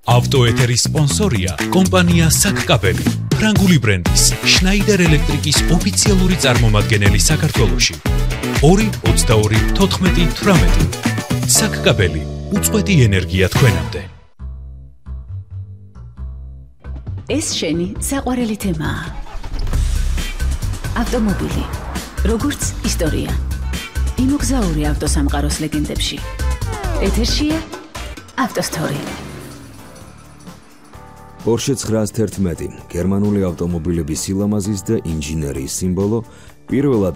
ავტოეთერის სპონსორია კომპანია საკკაბელი, ფრანგული ბრენდის შნაიდერ ელექტრიკის ოფიციალური წარმომადგენელი საქართველოში. 2-22-14-18 საკკაბელი, უწყვეტი ენერგია თქვენამდე. ეს შენი საყვარელი თემაა. ავტომობილი, როგორც ისტორია. იმოგზაური ავტოსამყაროს ლეგენდებში. ეთერშია ავტოსტორი. Porsche 911 გერმანული ავტომობილების სილამაზის და ინჟინერიის სიმბოლო პირველად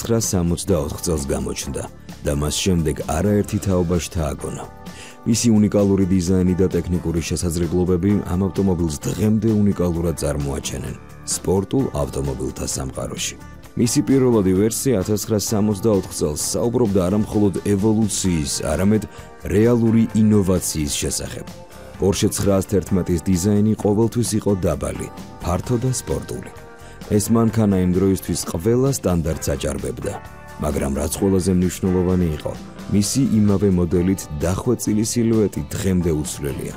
1964 წელს გამოჩნდა და მას შემდეგ არაერთი თაობა შთააგონა. მისი უნიკალური დიზაინი და ტექნიკური შესაძლებლობები ამ ავტომობილს დღემდე უნიკალურად წარმოაჩენენ სპორტულ ავტომობილთა სამყაროში. მისი პირველადი ვერსია 1964 წელს საუბრობდა არა მხოლოდ ევოლუციის, არამედ რეალური ინოვაციის შესახებ. Porsche 911-ის დიზაინი ყოველთვის იყო დაბალი, ფართო და სპორტული. ეს მანქანა იმ დროისთვის ყველა სტანდარტს აჭარბებდა, მაგრამ რაც ყველაზე მნიშვნელოვანი იყო, მისი იმავე მოდელით დახვეწილი სილუეტი დღემდე უცვლელია.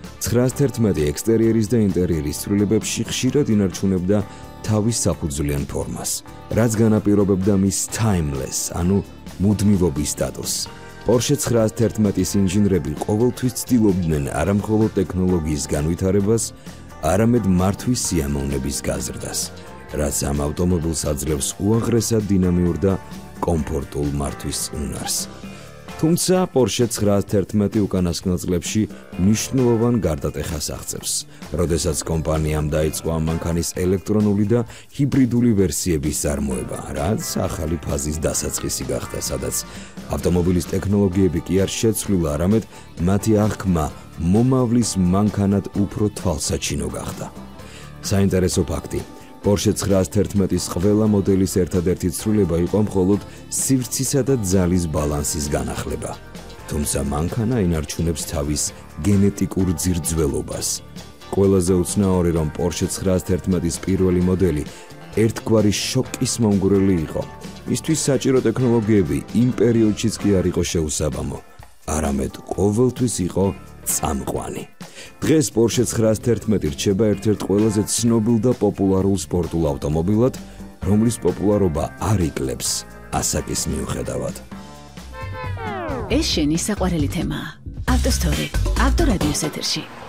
911 ექსტერიერის და ინტერიერის ცვლილებებში ხშირად ინარჩუნებდა თავის საფუძვლიან ფორმას, რაც განაპირობებდა მის timeless, ანუ მუდმივობის სტატუსს. Porsche 911-ის ინჟინრები ყოველთვის ცდილობდნენ არა მხოლოდ ტექნოლოგიის განვითარებას, არამედ მართვის სიამოვნების გაზრდას, რაც ამ ავტომობილს აძლევს უაღრესად დინამიურ და კომფორტულ მართვის უნარს. თუმცა Porsche 911 უკანასკნელ წლებში მნიშვნელოვან გარდატეხას აღწევს, როდესაც კომპანიამ დაიწყო ამ მანქანის ელექტრონული და ჰიბრიდული ვერსიების წარმოება, რაც ახალი ფაზის დასაწყისი გახდა, სადაც ავტომობილის ტექნოლოგიები კი არ შეცვლილა, არამედ მათი აღქმა მომავლის მანქანად უფრო თვალსაჩინო გახდა. საინტერესო ფაქტი: Porsche 911-ის ყველა მოდელის ერთადერთი ცვლილება იყო მხოლოდ სივრცისა და ძალის ბალანსის განახლება. თუმცა მანქანა ინარჩუნებს თავის გენეტიკურ ძირძველობას. ყველაზე უცნაური, რომ Porsche 911-ის პირველი მოდელი ერთგვარი შოკის მომგვრელი იყო. მისთვის საჭირო ტექნოლოგიები იმ პერიოდშიც კი არ იყო შეუსაბამო, არამედ ყოველთვის იყო წამყვანი. დღეს Porsche 911 რჩება ერთ-ერთ ყველაზე ცნობილ და პოპულარულ სპორტულ ავტომობილად, რომლის პოპულარობა არ იკლებს ასაკის მიუხედავად. ეს შენი საყვარელი თემაა. ავტოსტორი, ავტორადიოს ეთერში.